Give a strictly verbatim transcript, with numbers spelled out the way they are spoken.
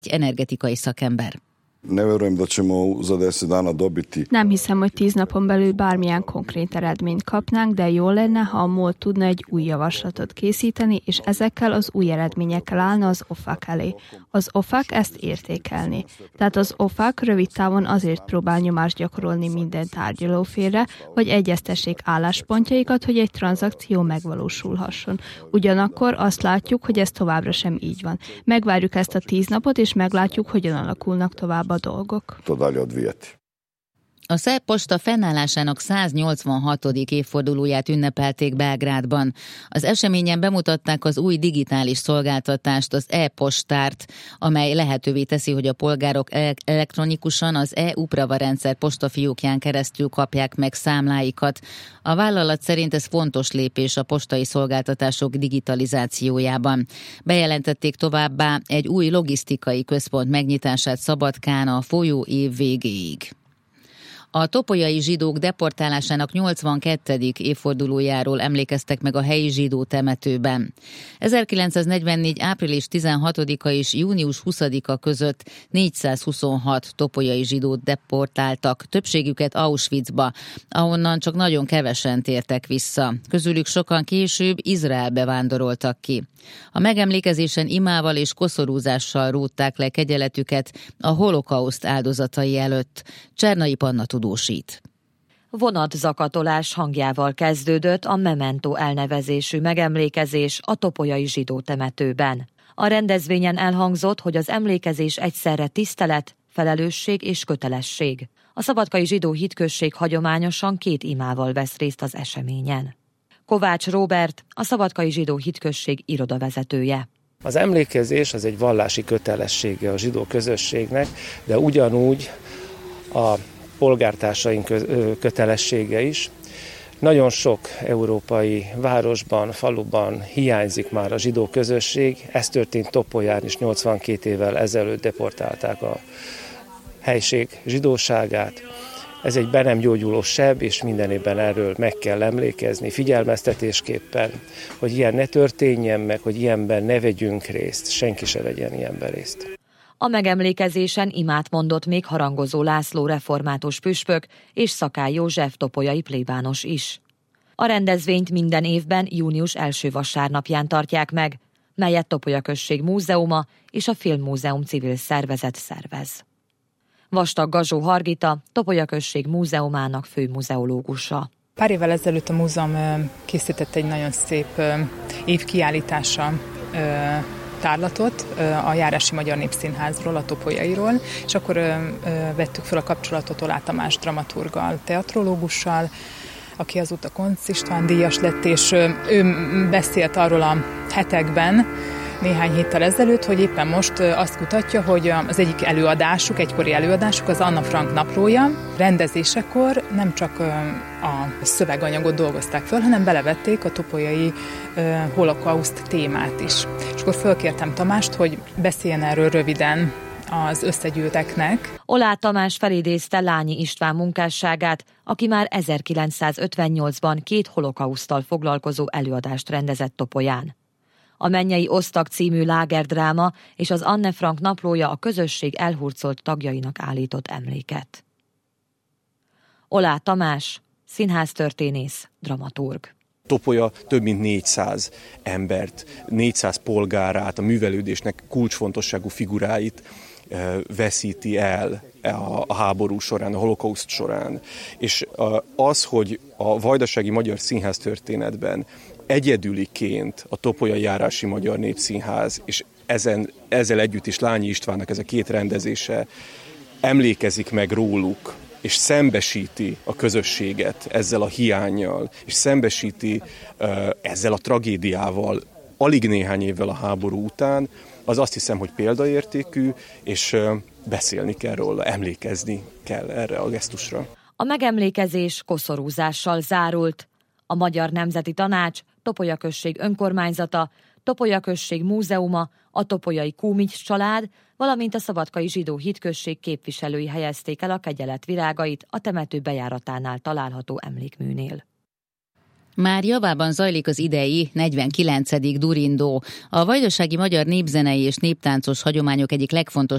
egy energetikai szakember. Nem hiszem, hogy tíz napon belül bármilyen konkrét eredményt kapnánk, de jó lenne, ha a MOL tudna egy új javaslatot készíteni, és ezekkel az új eredményekkel állna az o fá ká elé. Az o fá ká ezt értékelni. Tehát az o fá ká rövid távon azért próbál nyomást gyakorolni minden tárgyalófélre, hogy egyeztessék álláspontjaikat, hogy egy tranzakció megvalósulhasson. Ugyanakkor azt látjuk, hogy ez továbbra sem így van. Megvárjuk ezt a tíz napot, és meglátjuk, hogyan alakulnak tovább a dolgok. A szerb posta fennállásának száznyolcvanhatodik évfordulóját ünnepelték Belgrádban. Az eseményen bemutatták az új digitális szolgáltatást, az e-postárt, amely lehetővé teszi, hogy a polgárok elektronikusan az e-uprava rendszer postafiókján keresztül kapják meg számláikat. A vállalat szerint ez fontos lépés a postai szolgáltatások digitalizációjában. Bejelentették továbbá egy új logisztikai központ megnyitását Szabadkán a folyó év végéig. A topolyai zsidók deportálásának nyolcvankettedik évfordulójáról emlékeztek meg a helyi zsidó temetőben. ezerkilencszáznegyvennégy. április tizenhatodika és június huszadika között négyszázhuszonhat topolyai zsidót deportáltak, többségüket Auschwitzba, ahonnan csak nagyon kevesen tértek vissza. Közülük sokan később Izraelbe vándoroltak ki. A megemlékezésen imával és koszorúzással rótták le kegyeletüket a holokauszt áldozatai előtt. Csernai Panna tudósít. Vonatzakatolás hangjával kezdődött a Memento elnevezésű megemlékezés a topolyai zsidó temetőben. A rendezvényen elhangzott, hogy az emlékezés egyszerre tisztelet, felelősség és kötelesség. A szabadkai zsidó hitközség hagyományosan két imával vesz részt az eseményen. Kovács Róbert, a szabadkai zsidó hitközség irodavezetője. Az emlékezés az egy vallási kötelessége a zsidó közösségnek, de ugyanúgy a polgártársaink kötelessége is. Nagyon sok európai városban, faluban hiányzik már a zsidó közösség. Ez történt Topolyán is, nyolcvankét évvel ezelőtt deportálták a helység zsidóságát. Ez egy be nem gyógyuló seb, és minden évben erről meg kell emlékezni, figyelmeztetésképpen, hogy ilyen ne történjen meg, hogy ilyenben ne vegyünk részt, senki se vegyen ilyenben részt. A megemlékezésen imát mondott még Harangozó László református püspök és Szakály József topolyai plébános is. A rendezvényt minden évben június első vasárnapján tartják meg, melyet Topolya község múzeuma és a Filmmúzeum civil szervezet szervez. Vastag Gazsó Hargita, Topolya község múzeumának főmuzeológusa. Pár évvel ezelőtt a múzeum készített egy nagyon szép évkiállítása tárlatot a Járási Magyar Népszínházról, a topolyairól, és akkor vettük fel a kapcsolatot Oláh Tamás dramaturggal, teatrológussal, aki azóta Koncz István díjas lett, és ő beszélt arról a hetekben, néhány héttel ezelőtt, hogy éppen most azt kutatja, hogy az egyik előadásuk, egykori előadásuk, az Anna Frank naplója rendezésekor nem csak a szöveganyagot dolgozták föl, hanem belevették a topolyai holokauszt témát is. És akkor fölkértem Tamást, hogy beszéljen erről röviden az összegyűlteknek. Oláh Tamás felidézte Lányi István munkásságát, aki már ezerkilencszázötvennyolcban két holokauszttal foglalkozó előadást rendezett Topolyán. A Mennyei Osztag című lágerdráma és az Anne Frank naplója a közösség elhurcolt tagjainak állított emléket. Oláh Tamás, színháztörténész, dramaturg. Topolya több mint négyszáz embert, négyszáz polgárát, a művelődésnek kulcsfontosságú figuráit veszíti el a háború során, a holokauszt során. És az, hogy a vajdasági magyar színháztörténetben egyedüliként a Topolyai Járási Magyar Népszínház, és ezen, ezzel együtt is Lányi Istvánnak ez a két rendezése emlékezik meg róluk, és szembesíti a közösséget ezzel a hiánnyal, és szembesíti uh, ezzel a tragédiával alig néhány évvel a háború után, az azt hiszem, hogy példaértékű, és uh, beszélni kell róla, emlékezni kell erre a gesztusra. A megemlékezés koszorúzással zárult. A Magyar Nemzeti Tanács, Topolya község önkormányzata, Topolya község múzeuma, a topolyai Kúmics család, valamint a szabadkai zsidó hitközség képviselői helyezték el a kegyelet virágait a temető bejáratánál található emlékműnél. Már javában zajlik az idei negyvenkilencedik durindó. A vajdasági magyar népzenei és néptáncos hagyományok egyik legfontosabb